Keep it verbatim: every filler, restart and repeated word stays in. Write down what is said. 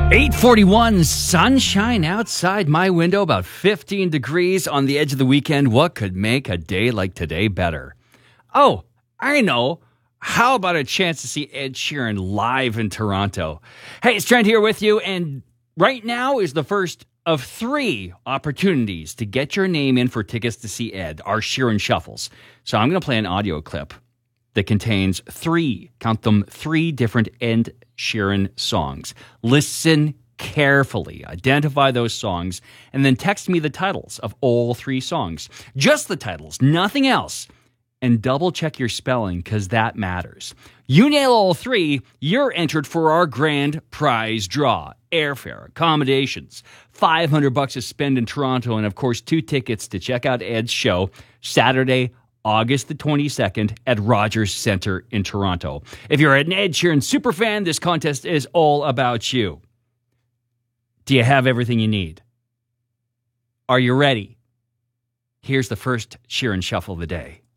eight forty-one, sunshine outside my window, about fifteen degrees on the edge of the weekend. What could make a day like today better? Oh, I know. How about a chance to see Ed Sheeran live in Toronto? Hey, it's Trent here with you, and right now is the first of three opportunities to get your name in for tickets to see Ed, our Sheeran Shuffles. So I'm going to play an audio clip that contains three, count them, three different Ed Sheeran songs. Listen carefully, identify those songs, and then text me the titles of all three songs. Just the titles, nothing else. And double check your spelling, because that matters. You nail all three, you're entered for our grand prize draw. Airfare, accommodations, five hundred bucks to spend in Toronto, and of course, two tickets to check out Ed's show Saturday, August the twenty-second at Rogers Centre in Toronto. If you're an Ed Sheeran superfan, this contest is all about you. Do you have everything you need? Are you ready? Here's the first Sheeran Shuffle of the day.